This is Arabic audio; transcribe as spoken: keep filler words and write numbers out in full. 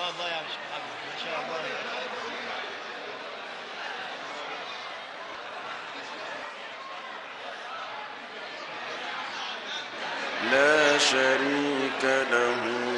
شاء الله يا شيخ محمد، ما شاء الله. لا شريك له.